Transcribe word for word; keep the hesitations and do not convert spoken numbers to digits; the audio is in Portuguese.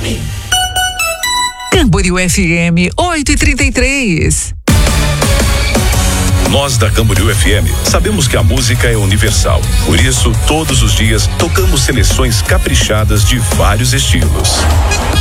M. Camboriú F M oito e trinta e três. Nós da Camboriú F M sabemos que a música é universal. Por isso, todos os dias tocamos seleções caprichadas de vários estilos.